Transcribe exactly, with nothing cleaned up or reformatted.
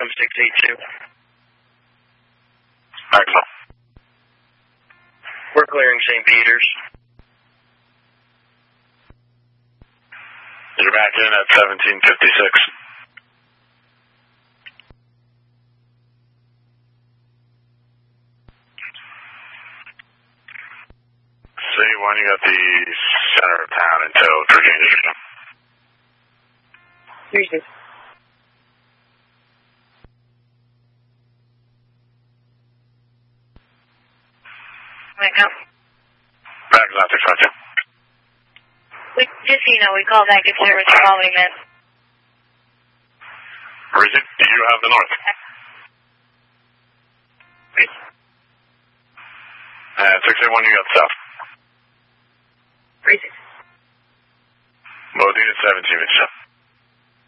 M six eight two. Maxwell. We're clearing Saint Peter's. You're back in at seventeen fifty-six. C one, you got the center of town in tow, Virginia Street. Houston. Wake up. Back is not six five two. We, just so you know, we call back if there was a following that. Breezy, do you have the north? And six eight one, you got south. Breezy. Modine at seventeen, Mitchell.